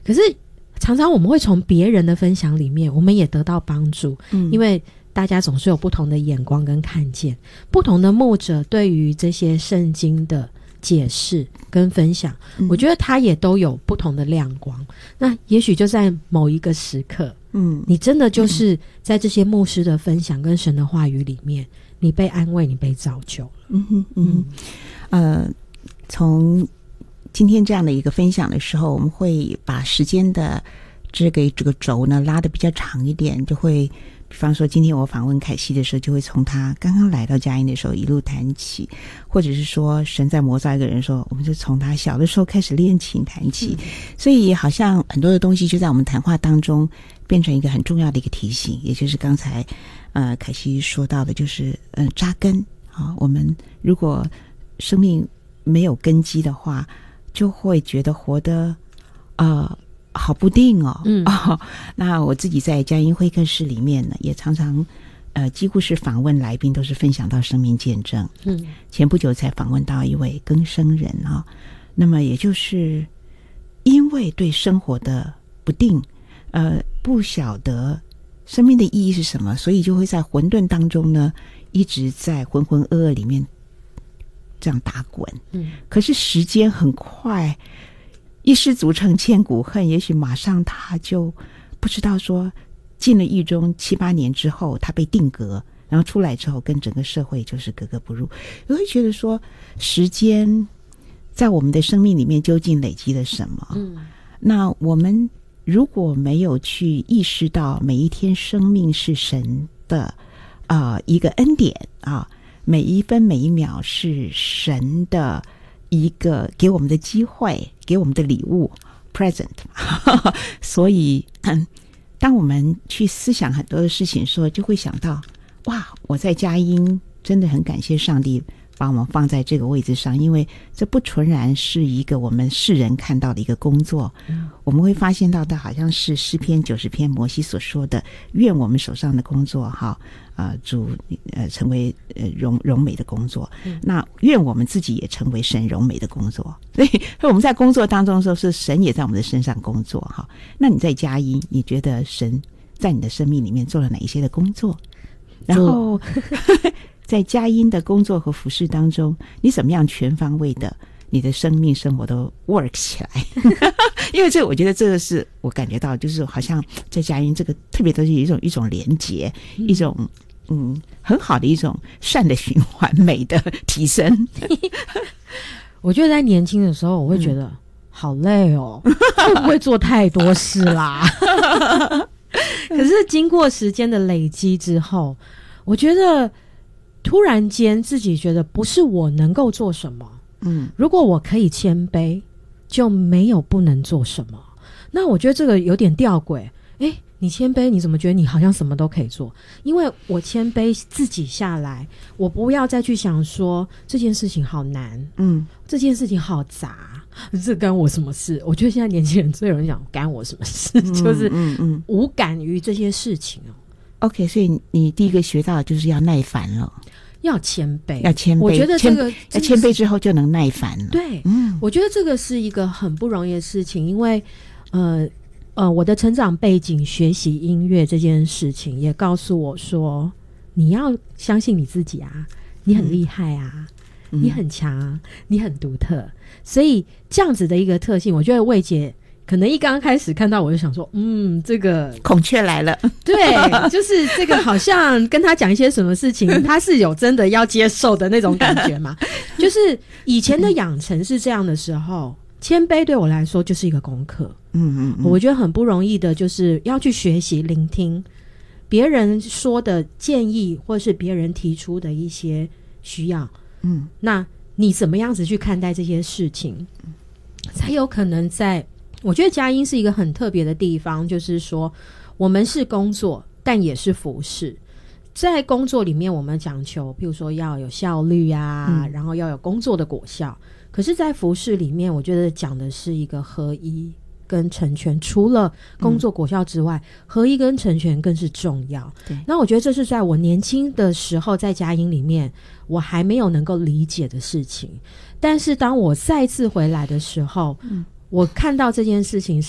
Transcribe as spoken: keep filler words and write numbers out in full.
可是常常我们会从别人的分享里面，我们也得到帮助，嗯，因为大家总是有不同的眼光跟看见，不同的牧者对于这些圣经的解释跟分享，嗯，我觉得他也都有不同的亮光。那也许就在某一个时刻，嗯，你真的就是在这些牧师的分享跟神的话语里面，你被安慰，你被造就了。 嗯哼嗯，呃，从今天这样的一个分享的时候，我们会把时间的这个这个轴呢拉得比较长一点，就会比方说今天我访问凯西的时候，就会从他刚刚来到佳音的时候一路谈起，或者是说神在磨造一个人的时候，我们就从他小的时候开始练琴谈起，嗯，所以好像很多的东西就在我们谈话当中变成一个很重要的一个提醒，也就是刚才呃凯西说到的，就是呃扎根啊，我们如果生命没有根基的话，就会觉得活得呃好不定哦。嗯哦，那我自己在佳音会客室里面呢，也常常呃几乎是访问来宾都是分享到生命见证。嗯，前不久才访问到一位更生人啊，哦，那么也就是因为对生活的不定，呃不晓得生命的意义是什么，所以就会在混沌当中呢，一直在浑浑噩噩里面这样打滚。嗯，可是时间很快，一失足成千古恨，也许马上他就不知道说进了狱中七八年之后，他被定格，然后出来之后跟整个社会就是格格不入。我会觉得说时间在我们的生命里面究竟累积了什么？嗯，那我们如果没有去意识到每一天生命是神的啊，呃、一个恩典啊，每一分每一秒是神的一个给我们的机会，给我们的礼物 present 所以当我们去思想很多的事情的时候，就会想到哇，我在佳音真的很感谢上帝把我们放在这个位置上，因为这不纯然是一个我们世人看到的一个工作，嗯，我们会发现到的好像是诗篇九十篇摩西所说的，愿我们手上的工作哈，呃，主呃成为呃荣荣美的工作，嗯，那愿我们自己也成为神荣美的工作。所以我们在工作当中的时候，是神也在我们的身上工作哈。那你在佳音，你觉得神在你的生命里面做了哪一些的工作？然后在佳音的工作和服事当中，你怎么样全方位的你的生命生活都 work 起来因为这我觉得这个是我感觉到就是好像在佳音这个特别都是一种一种连结，嗯，一种嗯很好的一种善的循环，美的提升我觉得在年轻的时候我会觉得，嗯，好累哦会不会做太多事啦可是经过时间的累积之后，我觉得突然间自己觉得不是我能够做什么，嗯，如果我可以谦卑，就没有不能做什么。那我觉得这个有点吊诡，诶，你谦卑，你怎么觉得你好像什么都可以做？因为我谦卑自己下来，我不要再去想说这件事情好难，嗯，这件事情好杂，这干我什么事？我觉得现在年轻人最有人讲干我什么事，嗯，就是嗯嗯无感于这些事情哦。 OK， 所以你第一个学到的就是要耐烦了， 要谦卑， 要谦卑。 我觉得这个要谦卑之后就能耐烦了。 对，嗯，我觉得这个是一个很不容易的事情，因为呃呃，我的成长背景，学习音乐这件事情，也告诉我说，你要相信你自己啊，你很厉害啊，嗯，你很强啊，你很独特。所以这样子的一个特性，我觉得魏姐可能一刚开始看到我就想说，嗯，这个孔雀来了， 对，就是这个好像跟他讲一些什么事情他是有真的要接受的那种感觉嘛就是以前的养成是这样的时候，谦卑对我来说就是一个功课。嗯嗯嗯，我觉得很不容易的就是要去学习聆听别人说的建议，或是别人提出的一些需要，嗯，那你怎么样子去看待这些事情，才有可能在我觉得佳音是一个很特别的地方，就是说我们是工作但也是服事。在工作里面我们讲求譬如说要有效率啊，嗯，然后要有工作的果效，可是在服事里面我觉得讲的是一个合一跟成全，除了工作果效之外，嗯，合一跟成全更是重要。对，那我觉得这是在我年轻的时候在佳音里面我还没有能够理解的事情，但是当我再次回来的时候，嗯，我看到这件事情